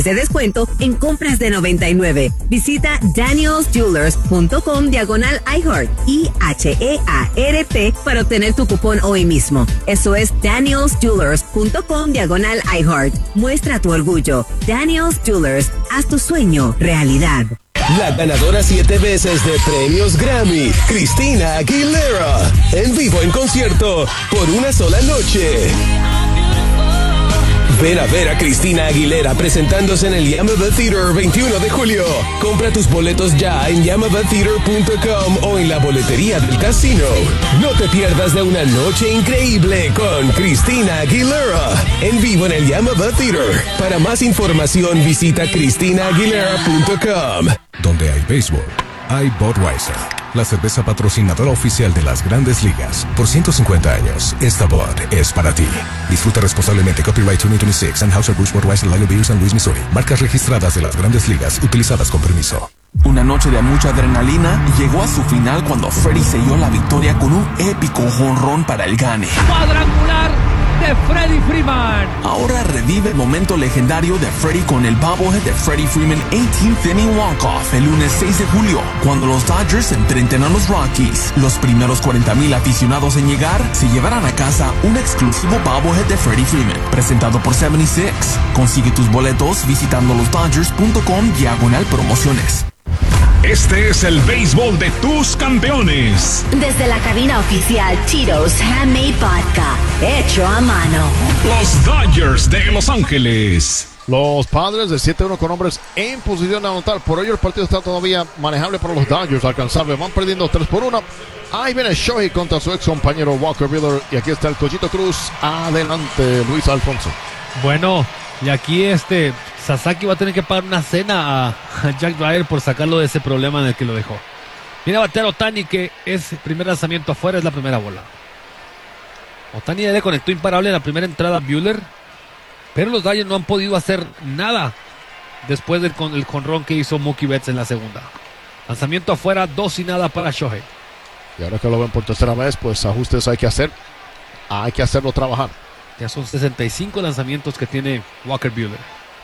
de descuento en compras de $99. Visita danielsjewelers.com/iHeart IHEART para obtener tu cupón hoy mismo. Eso es danielsjewelers.com/iHeart. Muestra tu orgullo. Daniels Jewelers, haz tu sueño realidad. La ganadora 7 veces de premios Grammy, Christina Aguilera, en vivo en concierto por una sola noche. Ven a ver a Christina Aguilera presentándose en el Yamava Theater 21 de julio. Compra tus boletos ya en yamavatheater.com o en la boletería del casino. No te pierdas de una noche increíble con Christina Aguilera en vivo en el Yamava Theater. Para más información visita christinaaguilera.com. Donde hay béisbol, hay Budweiser, la cerveza patrocinadora oficial de las Grandes Ligas. Por 150 años, esta Bud es para ti. Disfruta responsablemente. Copyright 2026, Anheuser-Busch Budweiser Lager Beer, San Luis, Missouri. Marcas registradas de las Grandes Ligas, utilizadas con permiso. Una noche de mucha adrenalina llegó a su final cuando Freddie selló la victoria con un épico jonrón para el gane. Cuadrangular de Freddie Freeman. Ahora revive el momento legendario de Freddie con el bobblehead de Freddie Freeman 18th Inning Walk-Off el lunes 6 de julio, cuando los Dodgers se enfrenten a los Rockies. Los primeros 40,000 aficionados en llegar se llevarán a casa un exclusivo bobblehead de Freddie Freeman, presentado por 76. Consigue tus boletos visitando losdodgers.com/promociones. Este es el béisbol de tus campeones. Desde la cabina oficial Tito's Handmade Vodka, hecho a mano. Los Dodgers de Los Ángeles. Los Padres de 7-1 con hombres en posición de anotar. Por ello el partido está todavía manejable para los Dodgers. Alcanzable, van perdiendo 3-1. Ahí viene Shohei contra su ex compañero Walker Buehler. Y aquí está el Cochito Cruz. Adelante, Luis Alfonso. Bueno, y aquí Sasaki va a tener que pagar una cena a Jack Dreyer por sacarlo de ese problema en el que lo dejó. Viene a batear Ohtani, que es primer lanzamiento afuera, es la primera bola. Ohtani ya le conectó imparable en la primera entrada a Buehler, pero los Dodgers no han podido hacer nada después del jonrón que hizo Mookie Betts en la segunda. Lanzamiento afuera, 2-0 para Shohei. Y ahora que lo ven por tercera vez, pues ajustes hay que hacer. Hay que hacerlo trabajar. Ya son 65 lanzamientos que tiene Walker Buehler.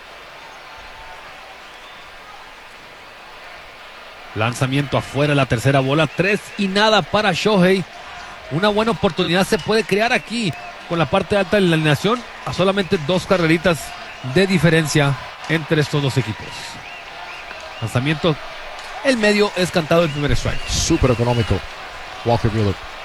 Lanzamiento afuera, la tercera bola, 3-0 para Shohei. Una buena oportunidad se puede crear aquí con la parte alta de la alineación, a solamente 2 carreritas de diferencia entre estos dos equipos. Lanzamiento, el medio es cantado el primer strike. Súper económico, Walker Buehler.